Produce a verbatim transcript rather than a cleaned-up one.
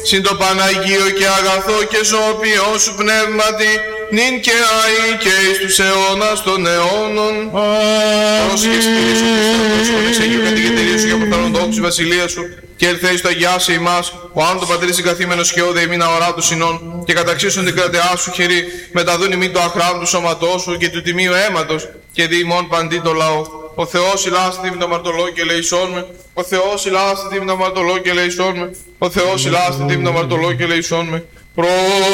συν το Παναγίο και αγαθό και ζωοποιό σου πνεύματι, νυν και αεί και εις τους αιώνας των αιώνων. Πρόσχες Κύριε σου Χριστός, τον εξαγίου κατηγετηρίου σου για προφανόν δόξου η βασιλεία σου, και ελθέεις το αγιάσει ημάς, ο άνω το πατρίς εγκαθήμενος και όδε ημίνα ορά του συνών, και καταξίσουν την κρατεά σου χειρή, μεταδούν ημί το αχράν του σώματός σου και του τιμίου αίματος, και δι' ημών παντί το λαό. Ο Θεός ηλάς τη δίμνο μαρτωλό και ελεησόν με. Ο Θεός ηλάς τη δίμνο μαρτωλό και ελεησόν με. Ο Θεός ηλάς τη δίμνο μαρτωλό και ελεησόν με. Προ...